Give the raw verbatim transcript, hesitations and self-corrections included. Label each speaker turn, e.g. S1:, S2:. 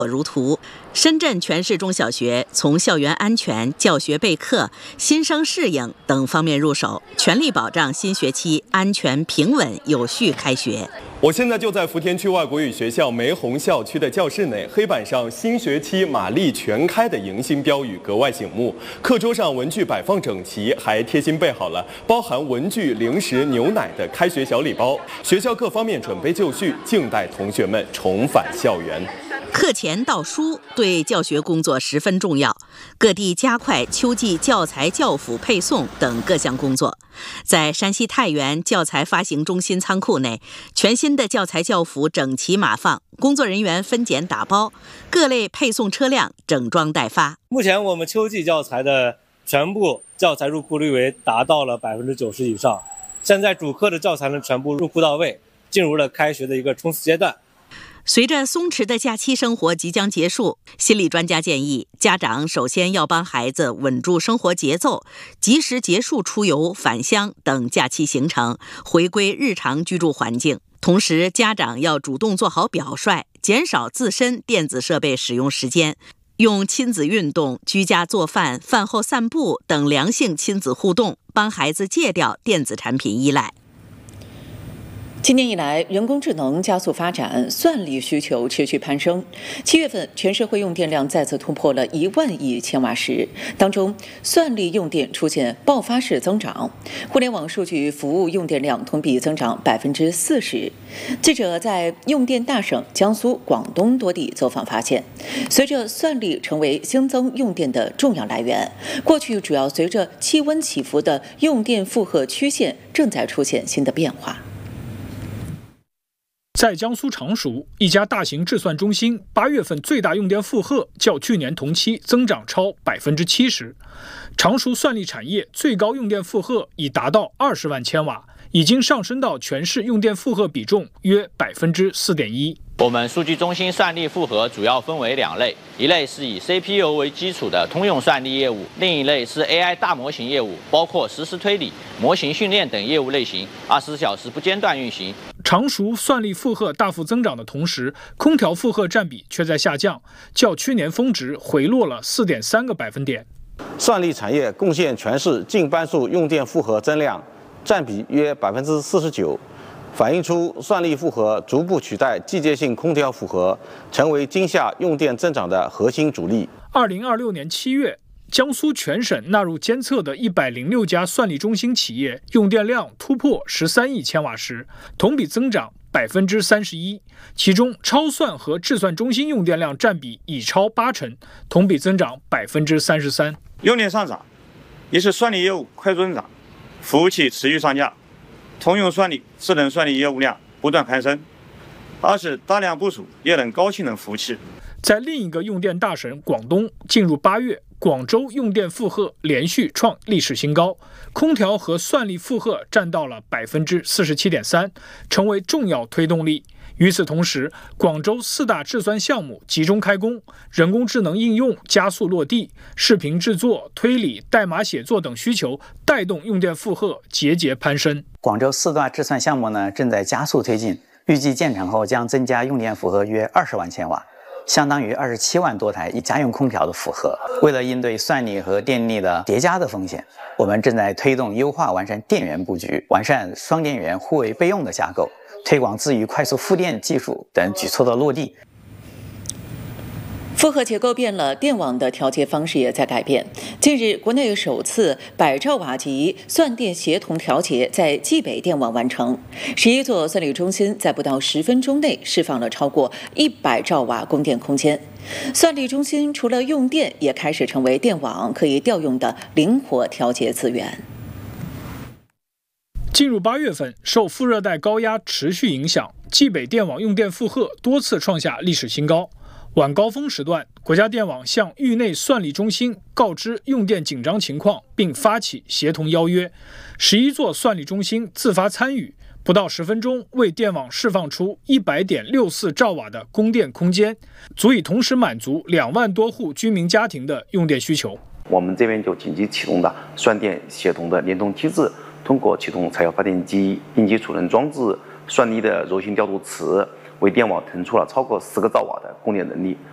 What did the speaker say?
S1: 如图。深圳全市中小学从校园安全、教学备课、新生适应等方面入手，全力保障新学期安全、平稳、有序开学。
S2: 我现在就在福田区外国语学校梅洪校区的教室内，黑板上新学期马力全开的迎新标语格外醒目。课桌上文具摆放整齐，还贴心备好了包含文具、零食、牛奶的开学小礼包。学校各方面准备就绪，静待同学们重返校园。
S1: 课前到书对教学工作十分重要，各地加快秋季教材教辅配送等各项工作。在山西太原教材发行中心仓库内，全新的教材教辅整齐码放，工作人员分拣打包，各类配送车辆整装待发。
S3: 目前我们秋季教材的全部教材入库率为达到了百分之九十以上，现在主课的教材呢全部入库到位，进入了开学的一个冲刺阶段。
S1: 随着松弛的假期生活即将结束，心理专家建议家长首先要帮孩子稳住生活节奏，及时结束出游、返乡等假期行程，回归日常居住环境。同时，家长要主动做好表率，减少自身电子设备使用时间，用亲子运动、居家做饭、饭后散步等良性亲子互动，帮孩子戒掉电子产品依赖。
S4: 今年以来，人工智能加速发展，算力需求持续攀升。七月份，全社会用电量再次突破了一万亿千瓦时，当中算力用电出现爆发式增长，互联网数据服务用电量同比增长百分之四十。记者在用电大省江苏、广东多地走访发现，随着算力成为新增用电的重要来源，过去主要随着气温起伏的用电负荷曲线正在出现新的变化。
S5: 在江苏常熟，一家大型制算中心八月份最大用电负荷较去年同期增长超百分之七十。常熟算力产业最高用电负荷已达到二十万千瓦，已经上升到全市用电负荷比重约百分之四点一。
S6: 我们数据中心算力负荷主要分为两类，一类是以 C P U 为基础的通用算力业务，另一类是 A I 大模型业务，包括实时推理、模型训练等业务类型，二十四小时不间断运行。
S5: 常熟算力负荷大幅增长的同时，空调负荷占比却在下降，较去年峰值回落了 四点三个百分点。
S7: 算力产业贡献全市近半数用电负荷增量，占比约百分之四十九。反映出算力负荷逐步取代季节性空调负荷，成为今夏用电增长的核心主力。
S5: 二零二六年七月，江苏全省纳入监测的一百零六家算力中心企业用电量突破十三亿千瓦时，同比增长百分之三十一，其中超算和制算中心用电量占比已超八成，同比增长百分之三十三。
S8: 用电上涨，也是算力业务快速增长，服务器持续上架。通用算力、智能算力业务量不断攀升，二是大量部署液冷高性能服务器。
S5: 在另一个用电大省广东，进入八月，广州用电负荷连续创历史新高，空调和算力负荷占到了百分之四十七点三，成为重要推动力。与此同时，广州四大制算项目集中开工，人工智能应用加速落地，视频制作、推理、代码写作等需求带动用电负荷节节攀升。
S9: 广州四大制算项目呢正在加速推进，预计建成后将增加用电负荷约二十万千瓦，相当于二十七万多台家用空调的负荷。为了应对算力和电力的叠加的风险，我们正在推动优化完善电源布局，完善双电源互为备用的架构，推广自愈快速复电技术等举措的落地。
S4: 负荷结构变了，电网的调节方式也在改变。近日，国内首次百兆瓦级算电协同调节在冀北电网完成，十一座算力中心在不到十分钟内释放了超过一百兆瓦供电空间。算力中心除了用电，也开始成为电网可以调用的灵活调节资源。
S5: 进入八月份，受副热带高压持续影响，冀北电网用电负荷多次创下历史新高。晚高峰时段，国家电网向域内算力中心告知用电紧张情况，并发起协同邀约。十一座算力中心自发参与，不到十分钟为电网释放出 一百点六四兆瓦的供电空间，足以同时满足两万多户居民家庭的用电需求。
S10: 我们这边就紧急启动的算电协同的联动机制，通过启动柴油发电机、应急储能装置、算力的柔性调度池，为电网腾出了超过十个兆瓦的供电能力。